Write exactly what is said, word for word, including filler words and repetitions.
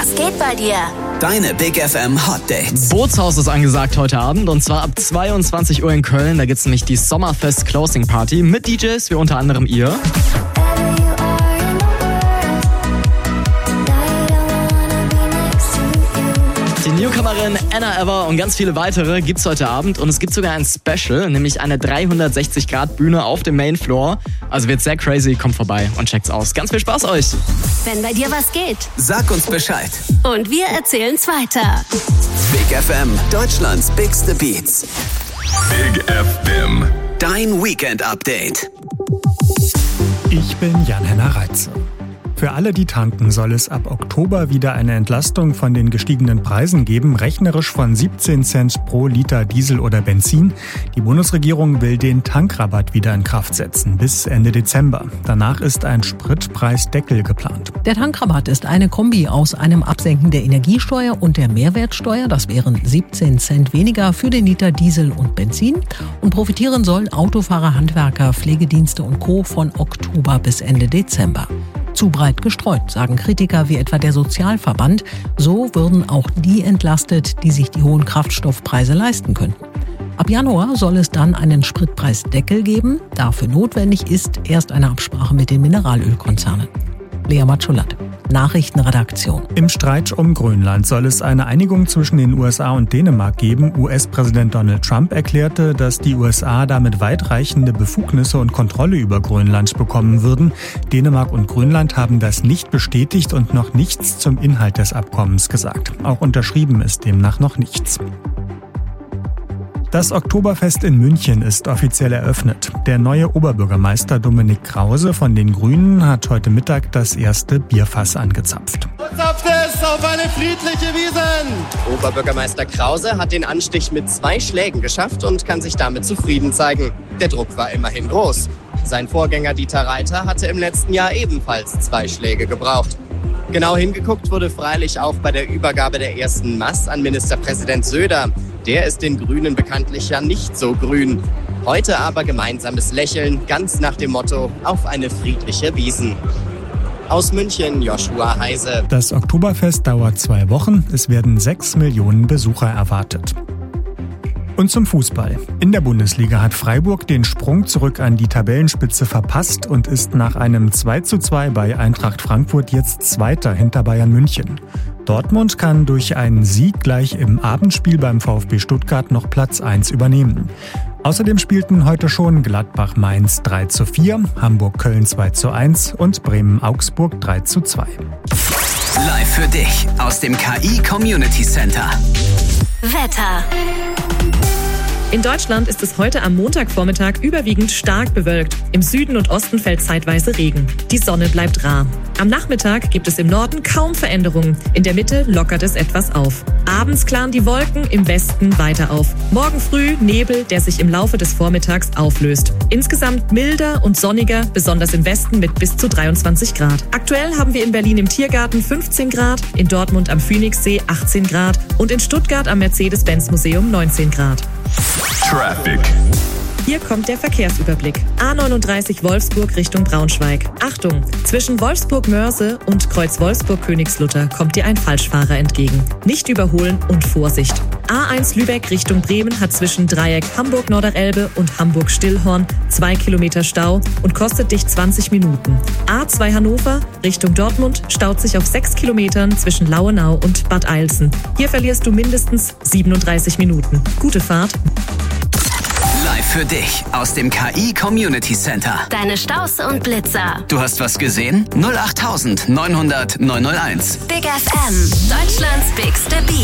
Was geht bei dir? Deine Big F M Hot Dates. Bootshaus ist angesagt heute Abend und zwar ab zweiundzwanzig Uhr in Köln. Da gibt's nämlich die Sommerfest Closing Party mit D Js wie unter anderem ihr. Die Newcomerin Anna Ever und ganz viele weitere gibt's heute Abend und es gibt sogar ein Special, nämlich eine dreihundertsechzig Grad Bühne auf dem Main Floor. Also wird sehr crazy, kommt vorbei und checkt's aus. Ganz viel Spaß euch! Wenn bei dir was geht, Sag uns Bescheid. und wir erzählen's weiter. Big F M, Deutschlands bigste Beats. Big F M. Dein Weekend Update. Ich bin Jan-Henner Reitze. Für alle, die tanken, soll es ab Oktober wieder eine Entlastung von den gestiegenen Preisen geben, rechnerisch von siebzehn Cent pro Liter Diesel oder Benzin. Die Bundesregierung will den Tankrabatt wieder in Kraft setzen, bis Ende Dezember. Danach ist ein Spritpreisdeckel geplant. Der Tankrabatt ist eine Kombi aus einem Absenken der Energiesteuer und der Mehrwertsteuer. Das wären siebzehn Cent weniger für den Liter Diesel und Benzin. Und profitieren sollen Autofahrer, Handwerker, Pflegedienste und Co. von Oktober bis Ende Dezember. Zu breit gestreut, sagen Kritiker wie etwa der Sozialverband. So würden auch die entlastet, die sich die hohen Kraftstoffpreise leisten könnten. Ab Januar soll es dann einen Spritpreisdeckel geben. Dafür notwendig ist erst eine Absprache mit den Mineralölkonzernen. Lea Matschulat, Nachrichtenredaktion. Im Streit um Grönland soll es eine Einigung zwischen den U S A und Dänemark geben. U S-Präsident Donald Trump erklärte, dass die U S A damit weitreichende Befugnisse und Kontrolle über Grönland bekommen würden. Dänemark und Grönland haben das nicht bestätigt und noch nichts zum Inhalt des Abkommens gesagt. Auch unterschrieben ist demnach noch nichts. Das Oktoberfest in München ist offiziell eröffnet. Der neue Oberbürgermeister Dominik Krause von den Grünen hat heute Mittag das erste Bierfass angezapft. Zapft es auf eine friedliche Wiesn! Oberbürgermeister Krause hat den Anstich mit zwei Schlägen geschafft und kann sich damit zufrieden zeigen. Der Druck war immerhin groß. Sein Vorgänger Dieter Reiter hatte im letzten Jahr ebenfalls zwei Schläge gebraucht. Genau hingeguckt wurde freilich auch bei der Übergabe der ersten Maß an Ministerpräsident Söder. Der ist den Grünen bekanntlich ja nicht so grün. Heute aber gemeinsames Lächeln, ganz nach dem Motto: auf eine friedliche Wiesn. Aus München, Joshua Heise. Das Oktoberfest dauert zwei Wochen. Es werden sechs Millionen Besucher erwartet. Und zum Fußball. In der Bundesliga hat Freiburg den Sprung zurück an die Tabellenspitze verpasst und ist nach einem zwei zu zwei bei Eintracht Frankfurt jetzt Zweiter hinter Bayern München. Dortmund kann durch einen Sieg gleich im Abendspiel beim VfB Stuttgart noch Platz eins übernehmen. Außerdem spielten heute schon Gladbach-Mainz drei zu vier, Hamburg-Köln zwei zu eins und Bremen-Augsburg drei zu zwei. Live für dich aus dem K I Community Center. Wetter. In Deutschland ist es heute am Montagvormittag überwiegend stark bewölkt. Im Süden und Osten fällt zeitweise Regen. Die Sonne bleibt rar. Am Nachmittag gibt es im Norden kaum Veränderungen. In der Mitte lockert es etwas auf. Abends klaren die Wolken im Westen weiter auf. Morgen früh Nebel, der sich im Laufe des Vormittags auflöst. Insgesamt milder und sonniger, besonders im Westen mit bis zu dreiundzwanzig Grad. Aktuell haben wir in Berlin im Tiergarten fünfzehn Grad, in Dortmund am Phoenixsee achtzehn Grad und in Stuttgart am Mercedes-Benz-Museum neunzehn Grad. Traffic. Hier kommt der Verkehrsüberblick. A neununddreißig Wolfsburg Richtung Braunschweig. Achtung, zwischen Wolfsburg-Mörse und Kreuz Wolfsburg-Königslutter kommt dir ein Falschfahrer entgegen. Nicht überholen und Vorsicht. A eins Lübeck Richtung Bremen hat zwischen Dreieck Hamburg-Norderelbe und Hamburg-Stillhorn zwei Kilometer Stau und kostet dich zwanzig Minuten. A zwei Hannover Richtung Dortmund staut sich auf sechs Kilometern zwischen Lauenau und Bad Eilsen. Hier verlierst du mindestens siebenunddreißig Minuten. Gute Fahrt. Live für dich aus dem K I Community Center. Deine Staus und Blitzer. Du hast was gesehen? null acht neunhundert neunhundert neunhunderteins. Big F M, Deutschlands bigste Beats.